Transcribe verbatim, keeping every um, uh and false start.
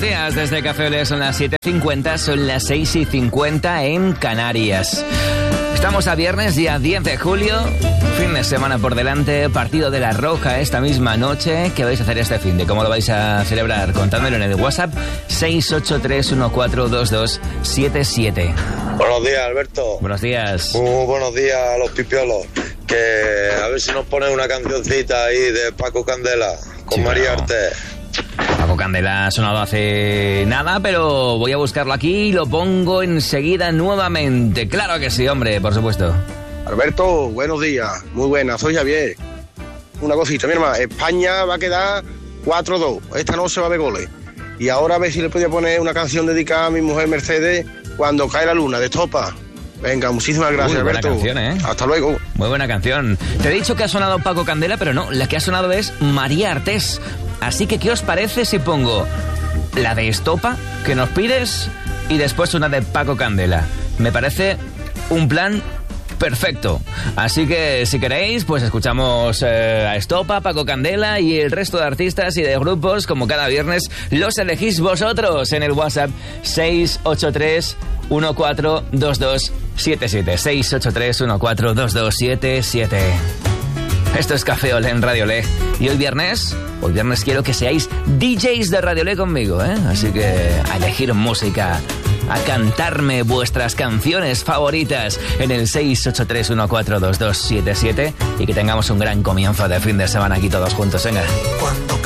días desde Café Olé. Son las siete y cincuenta, son las seis y cincuenta en Canarias. Estamos a viernes, día diez de julio, fin de semana por delante, partido de La Roja esta misma noche. ¿Qué vais a hacer este fin de? ¿Cómo lo vais a celebrar? Contádmelo en el WhatsApp seis ocho tres uno cuatro dos dos siete siete. Buenos días, Alberto. Buenos días. Muy buenos días a los pipiolos. Que a ver si nos ponen una cancioncita ahí de Paco Candela con sí, María Arte. Paco Candela ha sonado hace nada, pero voy a buscarlo aquí y lo pongo enseguida nuevamente. Claro que sí, hombre, por supuesto. Alberto, buenos días. Muy buenas, soy Javier. Una cosita, mi hermano. España va a quedar cuatro dos. Esta noche va a haber goles. Y ahora a ver si le podía poner una canción dedicada a mi mujer Mercedes, Cuando cae la luna, de Estopa. Venga, muchísimas gracias, Uy, buena Alberto. Canción, ¿eh? Hasta luego. Muy buena canción. Te he dicho que ha sonado Paco Candela, pero no, la que ha sonado es María Artés. Así que, ¿qué os parece si pongo la de Estopa, que nos pides, y después una de Paco Candela? Me parece un plan perfecto. Así que, si queréis, pues escuchamos eh, a Estopa, Paco Candela y el resto de artistas y de grupos, como cada viernes, los elegís vosotros en el WhatsApp seis ocho tres uno cuatro dos dos siete siete. seis ocho tres uno cuatro dos dos siete siete. Esto es Café Olé en Radio Olé. Y hoy viernes, hoy viernes quiero que seáis D Js de Radio Olé conmigo, ¿eh? Así que a elegir música, a cantarme vuestras canciones favoritas en el seis ocho tres uno cuatro dos dos siete siete y que tengamos un gran comienzo de fin de semana aquí todos juntos. Venga.